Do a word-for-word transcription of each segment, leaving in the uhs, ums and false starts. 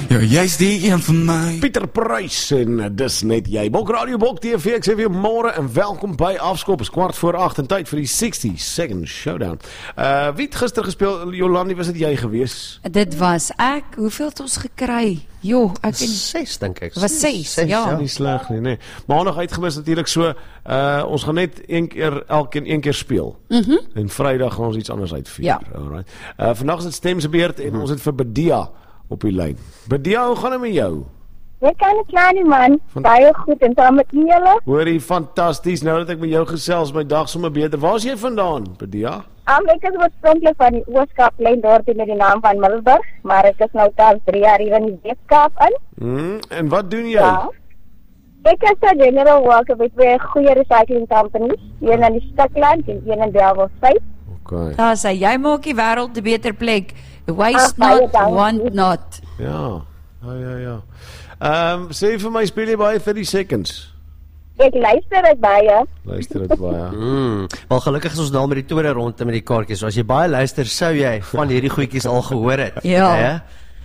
Ja, jy's die een van my. Pieter Pruis en uh, dis net jy. Bok Radio, Bok T V, ek sê weer môre en welkom by Afskop. Is kwart voor acht en tyd vir die sixty second showdown. Uh, wie het gister gespeel? Jolandi, was dit jy gewees? Dit was ek. Hoeveel het ons gekry? Jo, ek en... Ses, dink ek. Was ses, ses ja. Nie sleg nie, nee. Maandag uitgemis natuurlik so, uh, ons gaan net een keer, elkeen een keer speel. Mhm. En Vrydag gaan ons iets anders uitvier. Ja. Alright. Uh, vandag is dit stem se beurt en mm-hmm. ons het vir Bedia op die lyn. Bedia, hoe gaan dit met jou? Jy kan het klaar nie, man. Van... Baie goed, en saam met julle. Hoorie, fantasties, nou dat ek met jou gesels, my dag sommer beter. Waar is jy vandaan, Bedia? Um, ek is oorspronklik van die Ooskaap klein dorpie met die naam van Middelburg, maar ek is nou tans drie jaar hier in die Weskaap in. Hmm, en wat doen jy? Ja. Ek is 'n general worker by twee goeie recycling companies, een in die Stikland en een in Delftsy. Okay. Daar sê, jy maak die wêreld 'n beter plek. Waste Ach, baie not, dankie. want not. Ja, ja, ja, ja. Ehm, um, sê vir my, speel jy baie thirty seconds? Ek luister dit baie. Luister dit baie. Mm. Wel gelukkig is ons nou met die tweede ronde met die kaartjies. So as jy baie luister, sou jy van hierdie goedjies al gehoor het. Ja. Ja?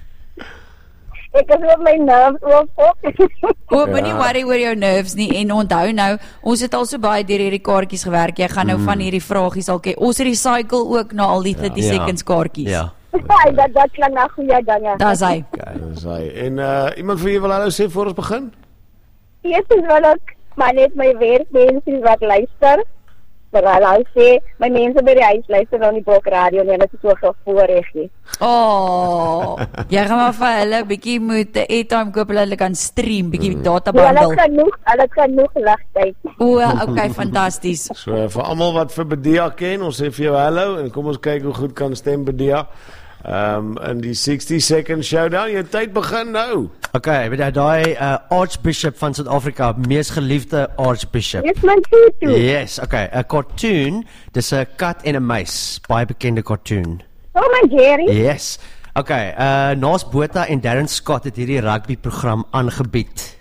Ek is op my nerves oop. O, moenie Ja. worry oor jou nerves nie en onthou nou, ons het al so baie deur hierdie kaartjies gewerk. Jy gaan nou mm. van hierdie vragies al kyk. Ons recycle ook na al die thirty Ja. seconds kaartjies. Ja. dat, dat klink na goeie dinge. Daar's hy. Dis hy. En uh, iemand vir jy wil hallo sê voor ons begin? Eers is wel ek, maar net my werkmense wat luister. Maar hallo sê, my mense by die huis luister dan die Bok Radio en dit is so gevoorreg nie. Oh, jy gaan maar vir hulle 'n bietjie moet 'n airtime koop, hulle kan stream, bietjie data Hulle bundle. het genoeg, hulle het genoeg ligtyd. O, okay, fantasties. So vir almal wat vir Bedia ken, ons sê vir jou hallo en kom ons kyk hoe goed kan stem Bedia. Ehm um, in die sixty second showdown, jou tyd begin nou. Okay, weet jy daai uh, Archbishop van Suid-Afrika, mees geliefde Archbishop. Dis my tutu. Yes, okay, 'n cartoon, dis 'n kat en 'n muis, baie bekende cartoon. Oh my Jerry. Yes. Okay, uh Naas Botha en Darren Scott het hierdie rugby program aangebied.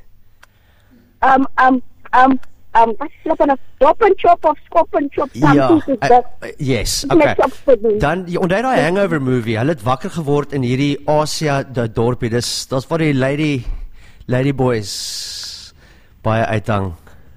Um um um um wat slap aan 'n dop en chop of skop en chop Ja, something uh, is dat. uh, yes, Met okay. chops te doen. Dan jy onthou daai Hangover movie, hulle het wakker geword in hierdie Asia die dorpie. Dis dis waar die lady lady boys baie uithang.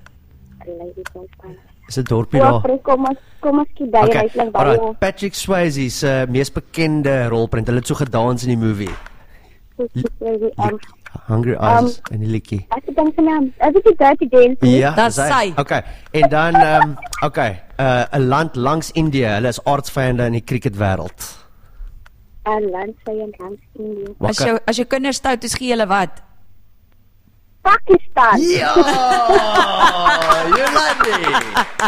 Is 'n dorpie Ja, daar? kom ons kom ons kyk daai Okay, reisling by alright. ons. Patrick Swayze se uh, mees bekende rolprent. Hulle het so gedans in die movie. Um, Hungry Eyes en die liedjie. ek dink se naam. Is dit die Dirty Dancing? Ja, Dis dis sy. Okay. En dan ehm um, okay, 'n uh, 'n land langs Indië. Hulle is aardsvyande in die cricketwêreld. En land sy en langs Indië. As jou as jou kinders stout is, gee hulle wat? Pakistan. Ja! Jolandi.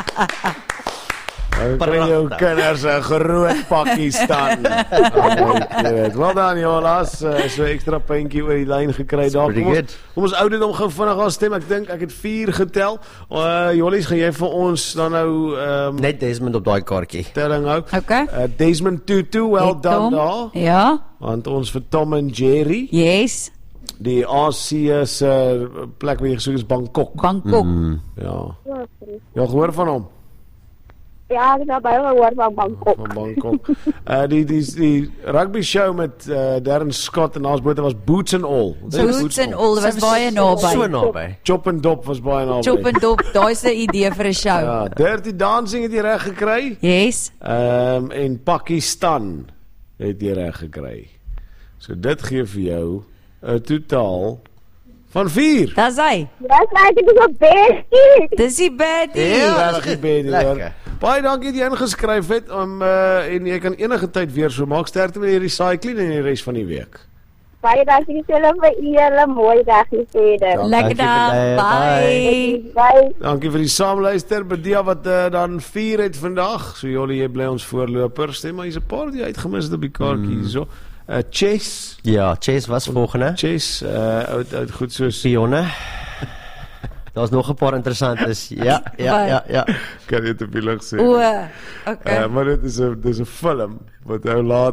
Nou kry jou kinders 'n groot Pakistan. Oh, well done, Jolas. Uh, so ekstra puntjie oor die lyn gekry daar. pretty Kom ons, good. kom ons ouderdom dan gou vinnig aan stem. Ek dink ek het vier getel. Uh, Jollies, gaan jy vir ons dan nou ehm um, Net Desmond op daai kaartjie. telling hou? Okay. Uh, Desmond Tutu, well Ek, done Tom. daar. Ja. Want ons vir Tom en Jerry. Yes. Die Asië se plek waar jy gesoek is Bangkok. Bangkok. Mm. Ja. Ja, Jy het gehoor van hom? Ja, ek het nou baie gehoor van Bangkok. Van Bangkok. uh, die, die, die rugby show met uh, Darren Scott en Naas Botha was Boots and All. Boots and all, dit was baie naby. So naby. Chop and Dop was baie naby. Chop and dop, daai's 'n idee vir 'n show. Ja, Dirty Dancing het jy reg gekry. Yes. Ehm um, en Pakistan het jy reg gekry. So dit gee vir jou 'n totaal van vier. Dis hy. Ja, ek het dit op bestie. Dis die baddie. Ja. Regtig baie Lekker. hoor. Baie dankie dat jy ingeskryf het om uh, en jy kan enige tyd weer so maak. Sterkte met die recycling en die res van die week. Baie dankie vir julle vir julle mooi dag verder. Lekker dag. Dankie, Bye. Bye. Dankie vir die saamluister. Bedia wat uh, dan vier het vandag. So Jolly, jy bly ons voorloper. Stem maar, jy's 'n paar die uitgemis het op die kaartjie mm. so. Uh, Chess. Ja, Chase was volgende. Chess uh, oud oud goed soos Pionne. Daar's nog 'n paar interessantes. Ja, ja, ja, ja. kan jy te veel sê. O, okay. Uh, maar dit is 'n dis 'n film wat ou laat